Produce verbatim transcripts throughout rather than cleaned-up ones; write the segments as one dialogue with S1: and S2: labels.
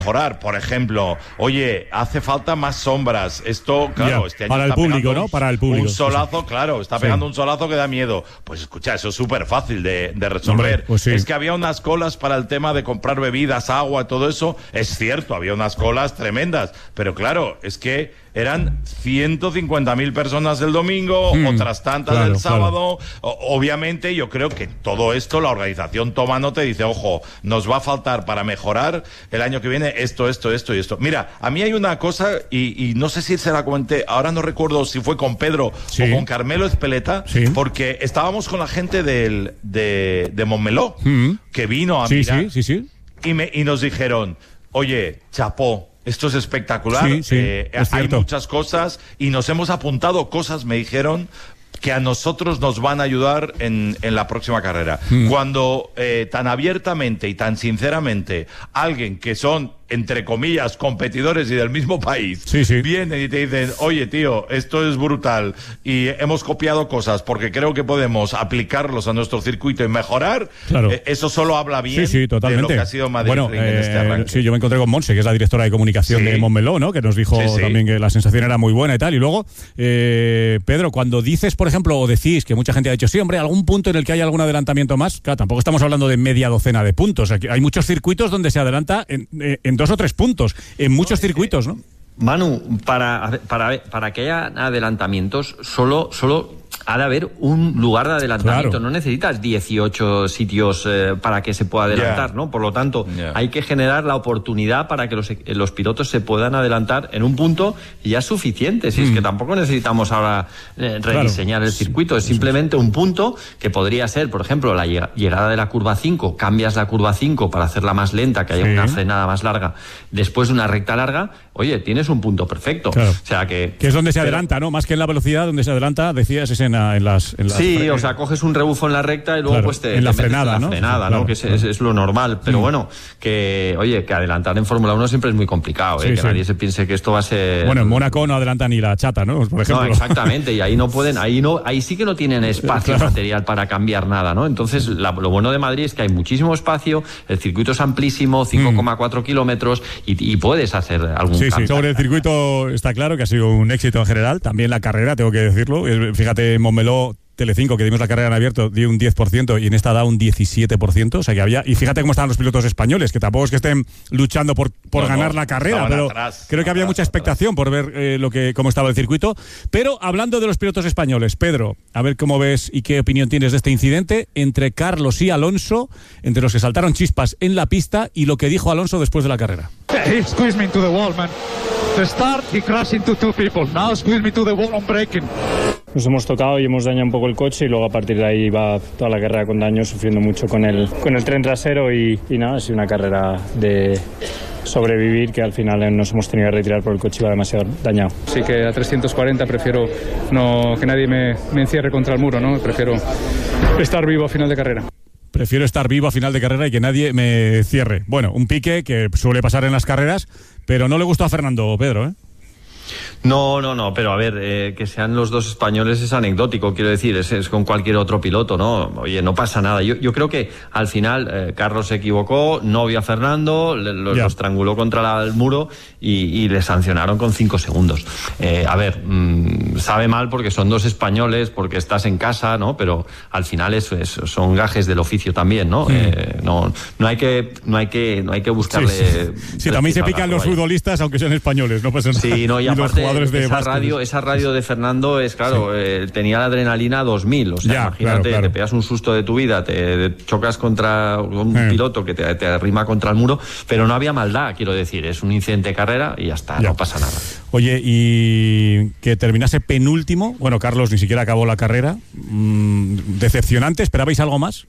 S1: mejorar, por ejemplo, oye, hace falta más sombras. Esto, claro,
S2: ya,
S1: este año
S2: para
S1: está
S2: el público, ¿no?
S1: Un,
S2: para el público.
S1: Un solazo, sí. Claro, está pegando sí. un solazo que da miedo. Pues escucha, eso es súper fácil de, de resolver.
S2: Hombre, pues sí.
S1: Es que había unas colas para el tema de comprar bebidas, agua, todo eso. Es cierto, había unas colas tremendas. Pero claro, es que eran ciento cincuenta mil personas el domingo, mm, otras tantas claro, el sábado. Claro. O, obviamente, yo creo que todo esto, la organización toma nota y dice, ojo, nos va a faltar para mejorar el año que viene esto, esto, esto y esto. Mira, a mí hay una cosa, y, y no sé si se la comenté, ahora no recuerdo si fue con Pedro sí. o con Carmelo Ezpeleta, sí. porque estábamos con la gente del, de, de Montmeló, mm. que vino a
S2: sí,
S1: mirar,
S2: sí, sí, sí.
S1: Y, me, y nos dijeron, oye, chapó, esto es espectacular,
S2: sí, sí,
S1: eh,
S2: es
S1: hay
S2: cierto.
S1: muchas cosas y nos hemos apuntado cosas, me dijeron, que a nosotros nos van a ayudar en, en la próxima carrera. Mm. Cuando eh, tan abiertamente y tan sinceramente alguien que son, entre comillas, competidores y del mismo país,
S2: sí, sí.
S1: vienen y te dicen, oye, tío, esto es brutal y hemos copiado cosas porque creo que podemos aplicarlos a nuestro circuito y mejorar,
S2: claro.
S1: eh, eso solo habla bien
S2: sí, sí, totalmente.
S1: de lo que ha sido Madrid
S2: bueno,
S1: Ring en
S2: eh,
S1: este arranque.
S2: Sí, yo me encontré con Monse, que es la directora de comunicación sí. de Montmeló, ¿no? Que nos dijo sí, sí. también que la sensación era muy buena y tal. Y luego, eh, Pedro, cuando dices, por ejemplo, o decís, que mucha gente ha dicho, sí, hombre, algún punto en el que haya algún adelantamiento más, claro, tampoco estamos hablando de media docena de puntos. Aquí hay muchos circuitos donde se adelanta en, en dos o tres puntos. En muchos no, circuitos, ¿no?
S3: Manu, para, para, para que haya adelantamientos, solo, solo ha de haber un lugar de adelantamiento. Claro. No necesitas dieciocho sitios eh, para que se pueda adelantar, yeah. ¿no? Por lo tanto, yeah. hay que generar la oportunidad para que los, los pilotos se puedan adelantar en un punto y ya es suficiente. Si mm. es que tampoco necesitamos ahora eh, rediseñar claro. el circuito, es simplemente un punto que podría ser, por ejemplo, la llegada de la curva cinco, cambias la curva cinco para hacerla más lenta, que haya sí. una frenada más larga, después de una recta larga, oye, tienes un punto perfecto. Claro. O sea que...
S2: Que es donde se
S3: pero,
S2: adelanta, ¿no? Más que en la velocidad, donde se adelanta, decías, es en, en las... En las
S3: sí, fre- o sea, coges un rebufo en la recta y luego
S2: claro,
S3: pues te,
S2: en la
S3: te
S2: frenada,
S3: en la
S2: ¿no?
S3: frenada,
S2: Claro,
S3: ¿no? Que es,
S2: claro.
S3: es, es lo normal. Pero mm. bueno, que, oye, que adelantar en Fórmula uno siempre es muy complicado, ¿eh? Sí, que sí. nadie se piense que esto va a ser...
S2: Bueno, en Mónaco no adelanta ni la chata, ¿no? Por ejemplo.
S3: No, exactamente, y ahí no pueden, ahí no, ahí sí que no tienen espacio claro. material para cambiar nada, ¿no? Entonces, la, lo bueno de Madrid es que hay muchísimo espacio, el circuito es amplísimo, cinco coma cuatro mm. kilómetros, y, y puedes hacer algún
S2: sí,
S3: cambio.
S2: Sí, sobre el circuito está claro que ha sido un éxito en general, también la carrera, tengo que decirlo. Fíjate, en Montmeló, Telecinco, que dimos la carrera en abierto, dio un diez por ciento y en esta da un diecisiete por ciento, o sea que había, y fíjate cómo estaban los pilotos españoles, que tampoco es que estén luchando por, por no, ganar no, la carrera, pero atrás, creo que había atrás, mucha expectación atrás. por ver eh, lo que cómo estaba el circuito. Pero hablando de los pilotos españoles, Pedro, a ver cómo ves y qué opinión tienes de este incidente entre Carlos y Alonso, entre los que saltaron chispas en la pista y lo que dijo Alonso después de la carrera.
S4: He squeezed me into the wall, man. To start, he crashed into two people. Now squeezed me to the wall, I'm braking.
S5: Nos hemos tocado y hemos dañado un poco el coche y luego a partir de ahí va toda la carrera con daño, sufriendo mucho con el, con el tren trasero y, y nada, ha sido una carrera de sobrevivir que al final nos hemos tenido que retirar por el coche, iba demasiado dañado.
S4: Sí que a trescientos cuarenta prefiero no, que nadie me, me encierre contra el muro, ¿no? Prefiero estar vivo a final de carrera.
S2: Prefiero estar vivo a final de carrera y que nadie me cierre. Bueno, un pique que suele pasar en las carreras, pero no le gustó a Fernando, Pedro, ¿eh?
S3: No, no, no, pero a ver, eh, que sean los dos españoles es anecdótico, quiero decir, es, es con cualquier otro piloto, ¿no? Oye, no pasa nada. Yo, yo creo que al final eh, Carlos se equivocó, no vio a Fernando, le, lo, lo estranguló contra la, el muro y, y le sancionaron con cinco segundos. Eh, a ver, mmm, sabe mal porque son dos españoles, porque estás en casa, ¿no? Pero al final es, es, son gajes del oficio también, ¿no? Mm. Eh, no, no hay que, no hay que, no hay que buscarle.
S2: Sí, sí. sí también se pican los futbolistas, aunque sean españoles, no pasa nada.
S3: Sí, no, y, y aparte
S2: de
S3: esa radio, esa radio de Fernando es claro, sí. eh, tenía la adrenalina dos mil, o sea, ya, imagínate, claro, claro. te pegas un susto de tu vida, te, te chocas contra un eh. piloto que te, te arrima contra el muro, pero no había maldad, quiero decir, es un incidente de carrera y ya está, ya. no pasa nada.
S2: Oye, y que terminase penúltimo, bueno, Carlos ni siquiera acabó la carrera, mmm, decepcionante, ¿esperabais algo más?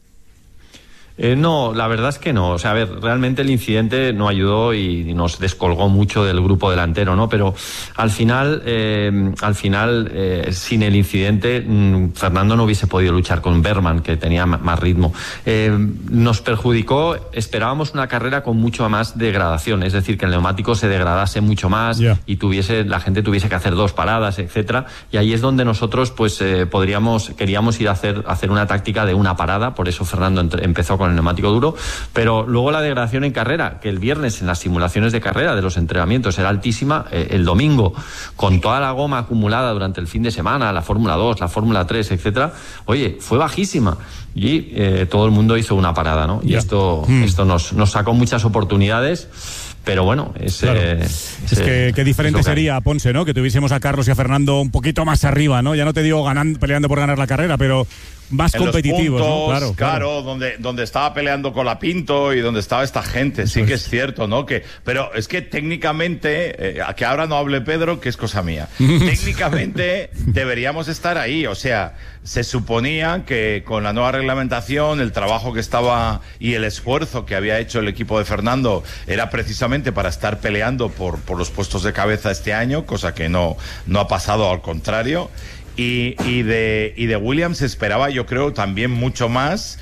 S3: Eh, no, la verdad es que no. O sea, a ver, realmente el incidente no ayudó y, y nos descolgó mucho del grupo delantero, ¿no? Pero al final, eh, al final, eh, sin el incidente, mmm, Fernando no hubiese podido luchar con Berman, que tenía m- más ritmo. Eh, nos perjudicó, esperábamos una carrera con mucho más degradación, es decir, que el neumático se degradase mucho más yeah. y tuviese, la gente tuviese que hacer dos paradas, etcétera. Y ahí es donde nosotros, pues, eh, podríamos, queríamos ir a hacer, a hacer una táctica de una parada, por eso Fernando entre, empezó con el neumático duro, pero luego la degradación en carrera, que el viernes en las simulaciones de carrera de los entrenamientos era altísima, eh, el domingo, con toda la goma acumulada durante el fin de semana, la Fórmula dos, la Fórmula tres, etcétera, oye, fue bajísima. Y eh, todo el mundo hizo una parada, ¿no? Y yeah. esto, mm. esto nos, nos sacó muchas oportunidades. Pero bueno, es, claro. eh,
S2: es, es que qué diferente es sería, Ponce, ¿no? Que tuviésemos a Carlos y a Fernando un poquito más arriba, ¿no? Ya no te digo ganando, peleando por ganar la carrera, pero más en competitivos,
S1: puntos,
S2: ¿no? Claro,
S1: claro,
S2: claro.
S1: Donde, donde estaba peleando con la Pinto y donde estaba esta gente, sí que es cierto, ¿no? Que, pero es que técnicamente, eh, que ahora no hable Pedro, que es cosa mía, técnicamente deberíamos estar ahí, o sea, se suponía que con la nueva reglamentación, el trabajo que estaba y el esfuerzo que había hecho el equipo de Fernando era precisamente para estar peleando por, por los puestos de cabeza este año, cosa que no, no ha pasado, al contrario. Y, y, de, y de Williams esperaba, yo creo, también mucho más.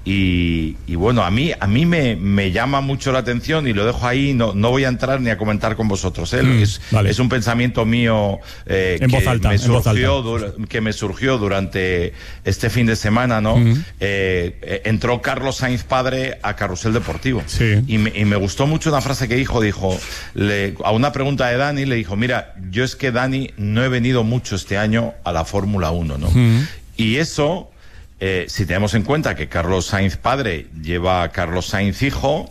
S1: Y, y bueno, a mí a mí me, me llama mucho la atención y lo dejo ahí, no, no voy a entrar ni a comentar con vosotros, ¿eh? Mm, es, vale. es un pensamiento mío eh,
S2: en
S1: que,
S2: voz alta,
S1: me surgió,
S2: en voz alta.
S1: que me surgió durante este fin de semana, ¿no? Mm. Eh, entró Carlos Sainz padre a Carrusel Deportivo,
S2: sí.
S1: y, me, y me gustó mucho una frase que dijo, dijo le, a una pregunta de Dani, le dijo, mira, yo es que Dani no he venido mucho este año a la Fórmula uno, ¿no? Mm. Y eso... Eh, si tenemos en cuenta que Carlos Sainz padre lleva a Carlos Sainz hijo,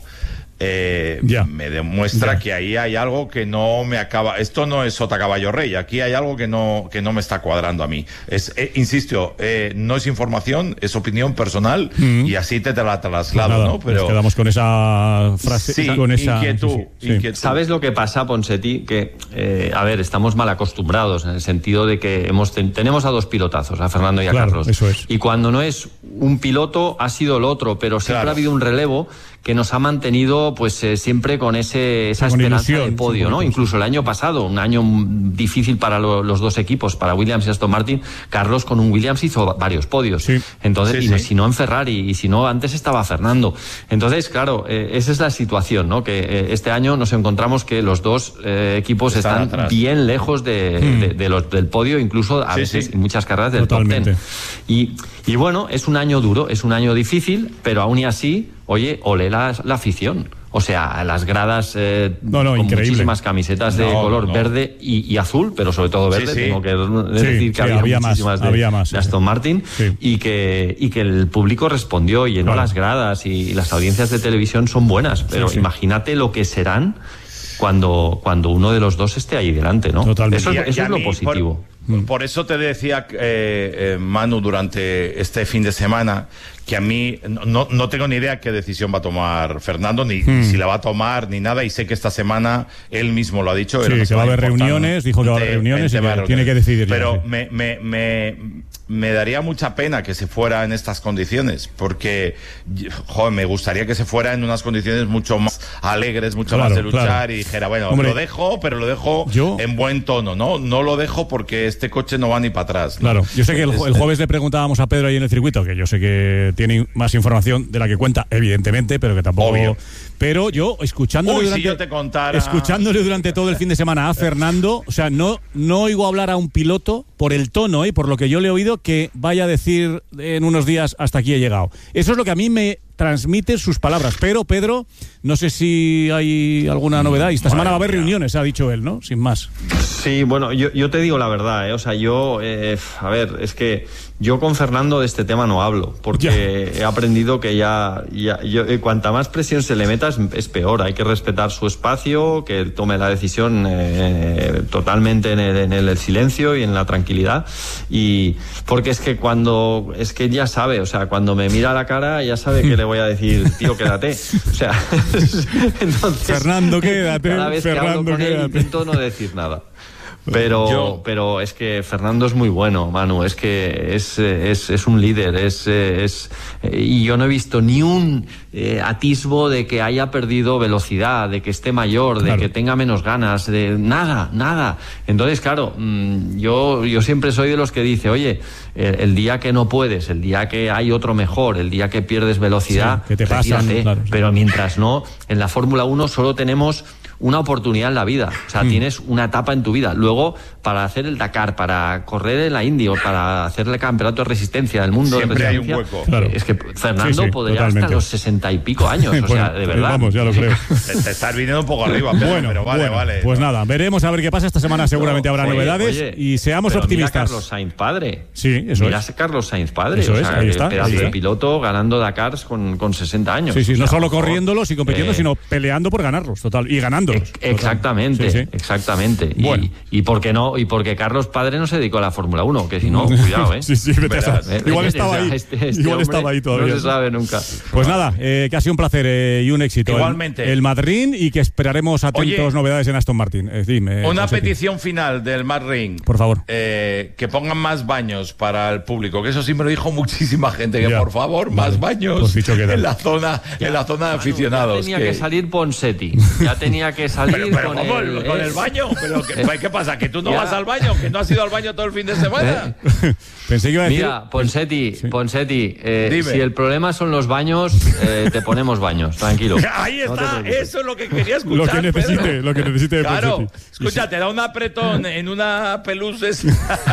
S1: eh,
S2: yeah.
S1: me demuestra
S2: yeah.
S1: que ahí hay algo que no me acaba. Esto no es sota caballo rey, aquí hay algo que no que no me está cuadrando a mí. Es, eh, insisto, eh, no es información, es opinión personal, mm-hmm. y así te, te la traslado,
S2: pues nada,
S1: ¿no? Pero
S2: nos quedamos con esa frase,
S1: sí,
S2: con esa
S1: inquietud,
S2: sí, sí,
S1: inquietud.
S3: ¿Sabes lo que pasa, Ponseti? Que, eh, a ver, estamos mal acostumbrados en el sentido de que hemos ten, tenemos a dos pilotazos, a Fernando y a
S2: claro,
S3: Carlos.
S2: Eso es.
S3: Y cuando no es un piloto, ha sido el otro, pero siempre
S1: claro.
S3: ha habido un relevo que nos ha mantenido, pues, eh, siempre con ese esa con esperanza ilusión, de podio, ¿no? Incluso el año pasado, un año difícil para lo, los dos equipos, para Williams y Aston Martin, Carlos con un Williams hizo varios podios.
S2: Sí.
S3: Entonces,
S1: sí,
S3: y no,
S1: sí.
S3: si no en Ferrari, y si no antes estaba Fernando. Entonces, claro, eh, esa es la situación, ¿no? Que eh, este año nos encontramos que los dos eh, equipos están, están bien lejos de, mm. de, de los, del podio, incluso a
S1: sí,
S3: veces
S1: sí.
S3: en muchas carreras del
S2: Totalmente.
S3: top ten. Y, y bueno, es un año duro, es un año difícil, pero aún y así, oye, olé la, la afición. O sea, las gradas eh,
S2: no, no,
S3: con
S2: increíble.
S3: muchísimas camisetas de
S1: no,
S3: color
S1: no.
S3: verde y, y azul, pero sobre todo verde.
S1: Sí, sí.
S3: Tengo que
S2: sí,
S3: decir que
S2: sí,
S3: había,
S2: había
S3: muchísimas
S2: más,
S3: de,
S2: había más,
S3: de Aston
S2: sí.
S3: Martin
S2: sí.
S3: y que y que el público respondió y llenó
S2: claro.
S3: las gradas, y, y las audiencias de televisión son buenas, pero sí, sí. imagínate lo que serán cuando cuando uno de los dos esté ahí delante, ¿no?
S2: Totalmente.
S3: Eso,
S1: Y a,
S3: eso
S1: y
S3: es lo
S1: mí,
S3: positivo.
S1: Por, por eso te decía, eh, eh, Manu, durante este fin de semana, que a mí no, no tengo ni idea qué decisión va a tomar Fernando, ni,
S2: hmm.
S1: ni si la va a tomar, ni nada, y sé que esta semana él mismo lo ha dicho.
S2: Sí, que va a haber reuniones, dijo que va a haber reuniones y que tiene que decidir.
S1: Pero
S2: ya, sí.
S1: me, me, me, me daría mucha pena que se fuera en estas condiciones, porque, joder, me gustaría que se fuera en unas condiciones mucho más alegres, mucho
S2: claro,
S1: más de luchar,
S2: claro.
S1: y dijera, bueno,
S2: Hombre,
S1: lo dejo, pero lo dejo
S2: yo,
S1: en buen tono, ¿no? No lo dejo porque este coche no va ni para atrás, ¿no?
S2: Claro, yo sé que el, el jueves le preguntábamos a Pedro ahí en el circuito, que yo sé que tiene más información de la que cuenta, evidentemente, pero que tampoco...
S1: Obvio.
S2: Pero yo, escuchándole,
S1: Uy,
S2: durante,
S1: si yo te contara...
S2: escuchándole durante todo el fin de semana a Fernando, o sea, no, no oigo hablar a un piloto por el tono, ¿eh? Por lo que yo le he oído, que vaya a decir en unos días hasta aquí he llegado. Eso es lo que a mí me transmite sus palabras. Pero, Pedro, no sé si hay alguna novedad. Y esta semana va a haber reuniones, ha dicho él, ¿no? Sin más.
S3: Sí, bueno, yo, yo te digo la verdad, ¿eh? O sea, yo, eh, a ver, es que yo con Fernando de este tema no hablo, porque ya. he aprendido que ya, ya yo, eh, cuanta más presión se le meta es, es peor. Hay que respetar su espacio, que él tome la decisión eh, totalmente en el, en el silencio y en la tranquilidad. Y porque es que cuando, es que ya sabe, o sea, cuando me mira a la cara ya sabe que le voy a decir, tío, quédate. O sea, entonces,
S2: Fernando, quédate.
S3: Cada vez
S2: Fernando,
S3: que hablo con
S2: quédate.
S3: él intento no decir nada. Pero, Yo... pero es que Fernando es muy bueno, Manu, es que es, es, es un líder, es, es, y yo no he visto ni un eh, atisbo de que haya perdido velocidad, de que esté mayor, claro. de que tenga menos ganas, de nada, nada. Entonces, claro, mmm, yo, yo siempre soy de los que dice, oye, el, el día que no puedes, el día que hay otro mejor, el día que pierdes velocidad,
S2: sí, que te pasan, claro, sí.
S3: Pero mientras no, en la Fórmula uno solo tenemos una oportunidad en la vida. O sea, mm. tienes una etapa en tu vida. Luego, para hacer el Dakar, para correr en la Indy o para hacer el campeonato de resistencia del mundo
S1: siempre
S3: de
S1: resistencia, hay un hueco.
S3: Claro. Es que Fernando
S2: sí, sí,
S3: podría
S2: totalmente.
S3: hasta los sesenta y pico años. O
S2: bueno,
S3: sea, de verdad.
S2: Vamos, ya lo creo.
S1: Te, te estás viniendo un poco arriba, pero,
S2: bueno,
S1: pero vale,
S2: bueno,
S1: vale.
S2: Pues nada, veremos a ver qué pasa. Esta semana seguramente habrá
S3: oye,
S2: novedades
S3: oye,
S2: y seamos
S3: pero
S2: optimistas.
S3: Mira a Carlos Sainz padre.
S2: Sí, eso
S3: mira
S2: es.
S3: a Carlos Sainz padre.
S2: Eso
S3: o
S2: es,
S3: sea,
S2: ahí está,
S3: pedazo
S2: ahí
S3: de
S2: está.
S3: piloto ganando Dakars con, con sesenta años.
S2: Sí, sí,
S3: o
S2: no
S3: sea,
S2: solo
S3: por
S2: corriéndolos y compitiendo,
S3: eh,
S2: sino peleando por ganarlos, total, y ganándolos.
S3: E- exactamente,
S2: sí, sí.
S3: exactamente.
S2: Bueno.
S3: Y, y por qué no, y porque Carlos padre no se dedicó a la Fórmula uno, que si no, cuidado, ¿eh?
S2: sí, sí, vete a saber.
S3: Eh,
S2: Igual
S3: eh,
S2: estaba
S3: o sea,
S2: ahí.
S3: Este, este
S2: Igual
S3: hombre
S2: estaba ahí todavía.
S3: No se sabe nunca.
S2: Pues nada, eh, que ha sido un placer eh, y un éxito.
S1: Igualmente.
S2: El, el Madrid y que esperaremos atentos
S1: Oye,
S2: novedades en Aston Martin. Eh, dime,
S1: Una
S2: José,
S1: petición final del Madrid.
S2: por favor.
S1: Eh, que pongan más baños para el público, que eso sí me lo dijo muchísima gente, que
S2: Ya.
S1: por favor,
S2: Vale.
S1: más baños
S2: Pues dicho queda.
S1: en la zona, en la zona de
S3: Manu,
S1: aficionados.
S3: Ya tenía
S1: que-
S3: que salir Ponseti. Ya tenía que salir
S1: Pero, pero
S3: con,
S1: ¿cómo?
S3: el,
S1: ¿Con
S3: eh,
S1: el baño? ¿Pero qué, ¿Qué pasa? ¿Que tú no
S3: Ya.
S1: vas al baño? ¿Que no has ido al baño todo el fin de semana?
S2: Pensé que iba a decir.
S3: Mira, Ponseti, Ponseti, eh,
S1: Dime.
S3: si el problema son los baños, eh, te ponemos baños, tranquilo.
S1: Ahí
S3: No te
S1: está,
S3: preocupes.
S1: eso es lo que quería escuchar.
S2: Lo que necesite,
S1: Pedro.
S2: lo que necesite de
S1: Claro,
S2: Ponseti.
S1: escucha, te da un apretón en una pelusa.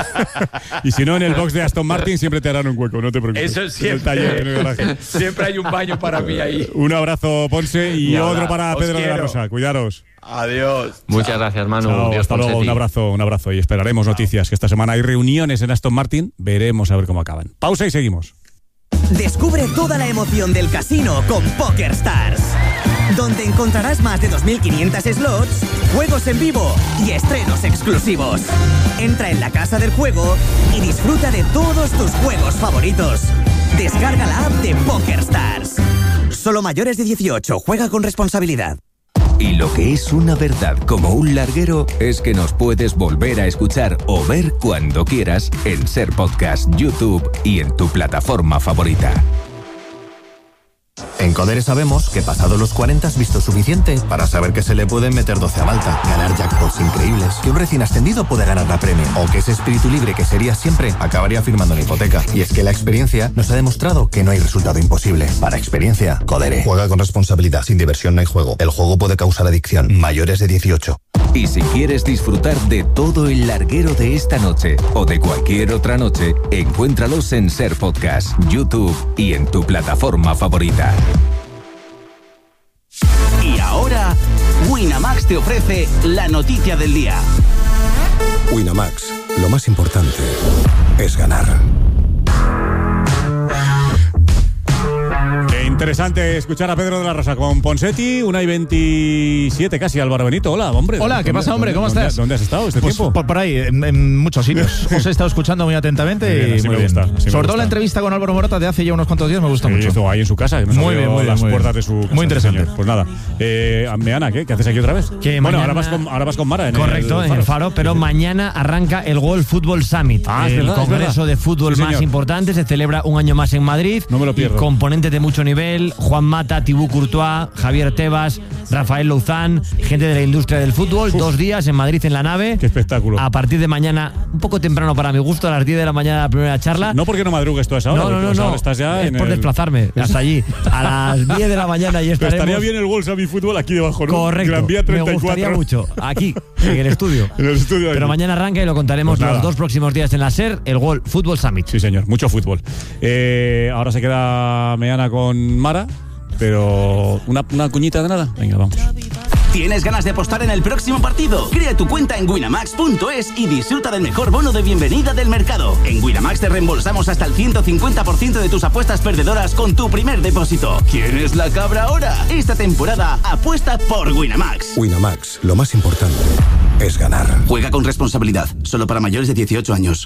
S2: Y si no, en el box de Aston Martin siempre te harán un hueco, no te preocupes.
S1: Eso es
S2: En el taller, en el
S1: siempre.
S2: garaje.
S1: Siempre hay un baño para mí ahí.
S2: Un abrazo, Ponce, y
S3: Y
S2: otro
S3: ahora,
S2: para
S1: os
S2: Pedro de la
S1: quiero.
S2: Rosa. Cuidaros.
S1: Adiós.
S3: Muchas gracias, Manu.
S2: Chao,
S3: Dios,
S2: hasta luego,
S3: Ponseti.
S2: un abrazo, un abrazo. Y esperaremos noticias, que esta semana hay reuniones en Aston Martin. Veremos a ver cómo acaban. Pausa y seguimos.
S6: Descubre toda la emoción del casino con PokerStars, donde encontrarás más de dos mil quinientos slots, juegos en vivo y estrenos exclusivos. Entra en la casa del juego y disfruta de todos tus juegos favoritos. Descarga la app de PokerStars. Solo mayores de dieciocho, juega con responsabilidad.
S7: Y lo que es una verdad como un larguero es que nos puedes volver a escuchar o ver cuando quieras en Ser Podcast, YouTube y en tu plataforma favorita.
S8: En Codere sabemos que pasado los cuarenta has visto suficiente para saber que se le pueden meter doce a Malta, ganar jackpots increíbles, que un recién ascendido puede ganar la Premier, o que ese espíritu libre que serías siempre acabaría firmando una hipoteca. Y es que la experiencia nos ha demostrado que no hay resultado imposible. Para experiencia, Codere. Juega con responsabilidad. Sin diversión no hay juego. El juego puede causar adicción. Mayores de dieciocho.
S7: Y si quieres disfrutar de todo el larguero de esta noche o de cualquier otra noche, encuéntralos en Ser Podcast, YouTube y en tu plataforma favorita.
S9: Y ahora, Winamax te ofrece la noticia del día.
S10: Winamax, lo más importante es ganar.
S2: Qué interesante escuchar a Pedro de la Rosa con Ponsetti, una y veintisiete casi, Álvaro Benito. Hola, hombre.
S11: Hola, ¿qué pasa, hombre? ¿Cómo
S2: ¿dónde,
S11: estás?
S2: ¿Dónde has estado este
S11: Pues
S2: tiempo?
S11: por, por ahí, en, en muchos sitios. Os he estado escuchando muy atentamente
S2: Muy bien,
S11: y
S2: así
S11: muy
S2: me
S11: bien.
S2: gusta, así me
S11: Sobre todo
S2: gusta.
S11: la entrevista con Álvaro Morata de hace ya unos cuantos días me gustó
S2: Sí,
S11: mucho.
S2: estuvo ahí en su casa, que nos
S11: Muy
S2: abrió
S11: bien, muy bien,
S2: las
S11: muy
S2: puertas
S11: bien.
S2: de su casa.
S11: Muy interesante.
S2: Señor. Pues nada, eh, Meana, ¿qué? ¿Qué haces aquí otra vez?
S12: Que
S2: bueno,
S12: mañana-
S2: ahora vas con, ahora vas con Mara en
S12: Correcto,
S2: el
S12: en el Faro, pero mañana arranca el World Football Summit,
S2: Ah, es
S12: el
S2: verdad, es
S12: congreso
S2: verdad.
S12: de fútbol
S2: Sí,
S12: más
S2: señor.
S12: importante. Se celebra un año más en Madrid.
S2: No me lo pierdo.
S12: Y componentes de mucho nivel: Juan Mata, Thibaut Courtois, Javier Tebas, Rafael Louzán, gente de la industria del fútbol.
S2: Uf.
S12: Dos días en Madrid en la nave.
S2: Qué espectáculo.
S12: A partir de mañana, un poco temprano para mi gusto, a las diez de la mañana la primera charla.
S2: No porque no madrugues tú a esa hora,
S12: No, no,
S2: porque,
S12: no,
S2: o sea,
S12: no.
S2: ahora estás ya
S12: es
S2: en
S12: por
S2: el-
S12: desplazarme hasta allí. A las diez de la mañana ya
S2: Pero
S12: estaremos.
S2: estaría bien el World Summit Fútbol aquí debajo, ¿no?
S12: Correcto.
S2: Gran Vía
S12: Me
S2: treinta y cuatro.
S12: gustaría mucho. Aquí, en el estudio.
S2: En el estudio de
S12: Pero
S2: aquí.
S12: mañana arranca y lo contaremos
S2: Pues nada.
S12: los dos próximos días en la SER, el World Football Summit.
S2: Sí, señor, mucho fútbol. Eh, ahora se queda Meana con Mara, pero una, una cuñita de nada. Venga, vamos.
S9: ¿Tienes ganas de apostar en el próximo partido? Crea tu cuenta en winamax punto es y disfruta del mejor bono de bienvenida del mercado. En Winamax te reembolsamos hasta el ciento cincuenta por ciento de tus apuestas perdedoras con tu primer depósito. ¿Quién es la cabra ahora? Esta temporada apuesta por Winamax.
S10: Winamax, lo más importante es ganar.
S9: Juega con responsabilidad. Solo para mayores de dieciocho años.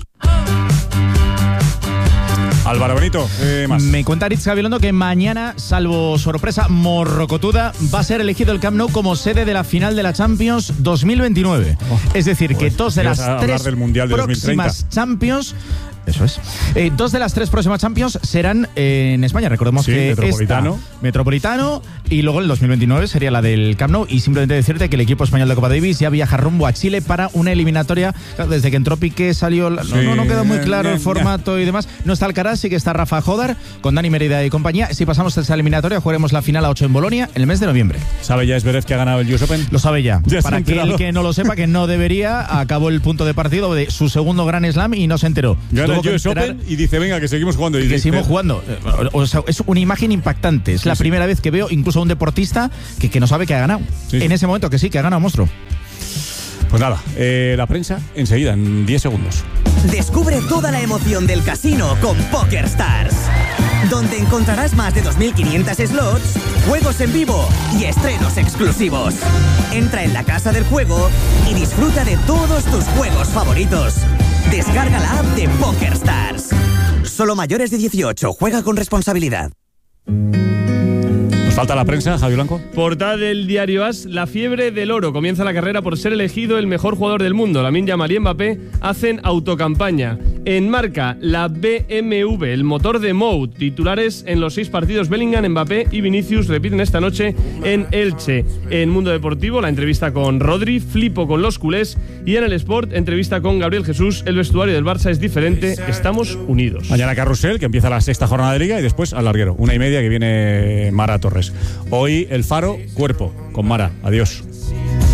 S2: Álvaro Benito, ¿qué más?
S11: Me cuenta Aritz Gabilondo que mañana, salvo sorpresa morrocotuda, va a ser elegido el Camp Nou como sede de la final de la Champions dos mil veintinueve.
S2: Oh,
S11: es decir,
S2: pues,
S11: que dos de
S2: ibas
S11: las
S2: a hablar
S11: tres
S2: del Mundial de
S11: próximas Champions Eso es. Eh, dos de las tres próximas Champions serán eh, en España. Recordemos
S2: sí,
S11: que
S2: Metropolitano.
S11: Esta, Metropolitano, y luego el dos mil veintinueve sería la del Camp Nou. Y simplemente decirte que el equipo español de Copa Davis ya viaja rumbo a Chile para una eliminatoria. Claro, desde que entró Piqué salió... La, sí. no, no, no queda muy claro el formato y demás. No está Alcaraz, sí que está Rafa Jodar, con Dani Mérida y compañía. Si pasamos a esa eliminatoria, jugaremos la final a ocho en Bolonia en el mes de noviembre.
S2: ¿Sabe ya Zverev que ha ganado el U S Open?
S11: Lo sabe ya.
S2: ya
S11: para que el que no lo sepa, que no debería, acabó el punto de partido de su segundo Grand Slam y no se enteró.
S2: Gana el U S Open y dice, venga, que seguimos jugando. Y
S11: que
S2: dice,
S11: seguimos jugando. O sea, es una imagen impactante. Es sí, la sí. primera vez que veo incluso a un deportista que, que no sabe que ha ganado. Sí, en sí. ese momento que sí, que ha ganado, monstruo.
S2: Pues nada, eh, la prensa enseguida, en diez segundos.
S6: Descubre toda la emoción del casino con PokerStars, donde encontrarás más de dos mil quinientos slots, juegos en vivo y estrenos exclusivos. Entra en la casa del juego y disfruta de todos tus juegos favoritos. Descarga la app de PokerStars. Solo mayores de dieciocho. Juega con responsabilidad.
S2: ¿Nos falta la prensa, Javi Blanco?
S13: Portada del diario As, la fiebre del oro. Comienza la carrera por ser elegido el mejor jugador del mundo. Lamine Yamal y Mbappé hacen autocampaña. En Marca, la B M W, el motor de Mou. Titulares en los seis partidos. Bellingham, Mbappé y Vinicius repiten esta noche en Elche. En Mundo Deportivo, la entrevista con Rodri, flipo con los culés. Y en el Sport, entrevista con Gabriel Jesús. El vestuario del Barça es diferente, estamos unidos.
S2: Mañana Carrusel, que empieza la sexta jornada de Liga, y después al larguero, una y media, que viene Mara Torres. Hoy el Faro, cuerpo, con Mara. Adiós.